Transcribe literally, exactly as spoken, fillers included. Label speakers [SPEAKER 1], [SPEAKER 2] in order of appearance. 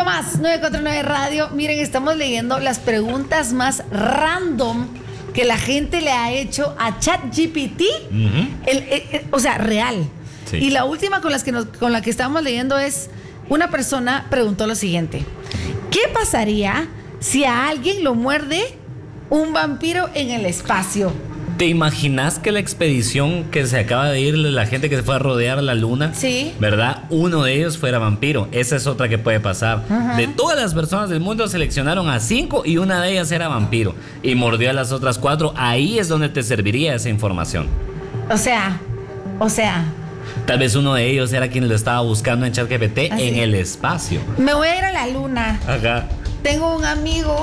[SPEAKER 1] más, nueve cuatro nueve Radio. Miren, estamos leyendo las preguntas más random que la gente le ha hecho a ChatGPT. Uh-huh. el, el, el, o sea, real. Sí. Y la última con, las que nos, con la que estamos leyendo es, una persona preguntó lo siguiente: ¿qué pasaría si a alguien lo muerde un vampiro en el espacio?
[SPEAKER 2] ¿Te imaginas que la expedición que se acaba de ir, la gente que se fue a rodear la luna,
[SPEAKER 1] sí,
[SPEAKER 2] ¿verdad? Uno de ellos fuera vampiro. Esa es otra que puede pasar. Uh-huh. De todas las personas del mundo seleccionaron a cinco y una de ellas era vampiro y mordió a las otras cuatro. Ahí es donde te serviría esa información.
[SPEAKER 1] O sea, o sea...
[SPEAKER 2] Tal vez uno de ellos era quien lo estaba buscando en ChatGPT en el espacio.
[SPEAKER 1] Me voy a ir a la luna.
[SPEAKER 2] Ajá.
[SPEAKER 1] Tengo un amigo